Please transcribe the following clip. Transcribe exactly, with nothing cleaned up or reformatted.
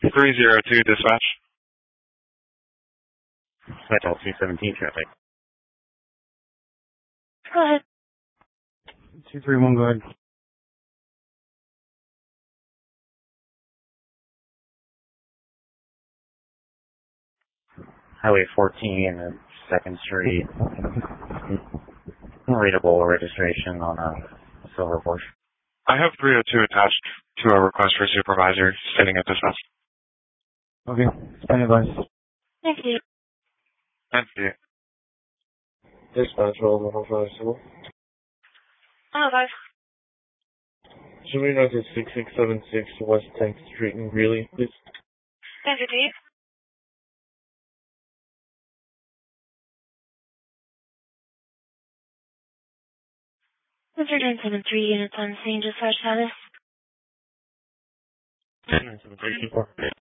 three zero two dispatch. Central two seventeen traffic. Go ahead. two three one, go ahead. Highway fourteen and second Street. Readable registration on a silver Porsche. I have three oh two attached to a request for supervisor sitting at dispatch. Okay, stand advice. Thank you. Thank you. Dispatch, roll level five civil. Oh, guys. Should we know to six six seven six West tenth Street in Greeley, please? Thank you, Dave. Mister nine seven three units on scene, dispatch status. nine seven three two four.